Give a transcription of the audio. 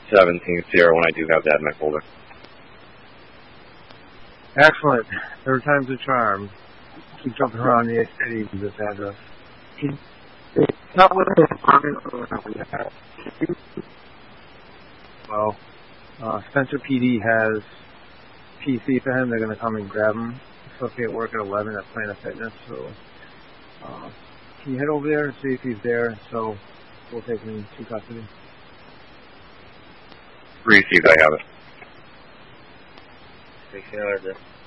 17 Sierra when I do have that in my folder. Excellent. Third time's a charm. Keep jumping around the city with this address. Well, Spencer PD has PC for him. They're going to come and grab him. He's supposed to be at work at 11 at Planet Fitness. So can you head over there and see if he's there? So we'll take him to custody. Received, I have it. Take care of it.